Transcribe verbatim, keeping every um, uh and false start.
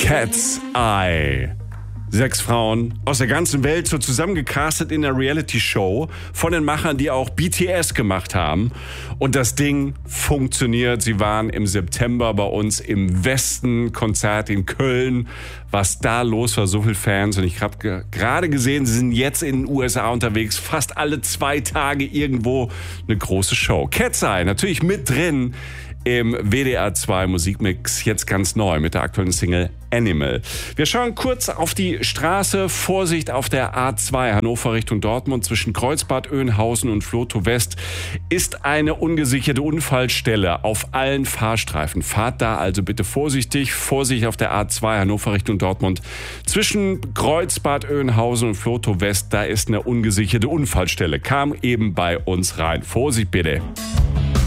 Cat's Eye. Sechs Frauen aus der ganzen Welt so zusammengecastet in einer Reality-Show von den Machern, die auch B T S gemacht haben. Und das Ding funktioniert. Sie waren im September bei uns im Westen, Konzert in Köln. Was da los war, so viele Fans. Und ich habe ge- gerade gesehen, sie sind jetzt in den U S A unterwegs. Fast alle zwei Tage irgendwo eine große Show. Cat's Eye, natürlich mit drin im W D R zwei Musikmix, jetzt ganz neu mit der aktuellen Single Animal. Wir schauen kurz auf die Straße. Vorsicht auf der A zwei Hannover Richtung Dortmund zwischen Kreuzbad Oeynhausen und Vlotho West ist eine ungesicherte Unfallstelle auf allen Fahrstreifen. Fahrt da also bitte vorsichtig. Vorsicht auf der A zwei Hannover Richtung Dortmund zwischen Kreuzbad Oeynhausen und Vlotho West. Da ist eine ungesicherte Unfallstelle. Kam eben bei uns rein. Vorsicht bitte.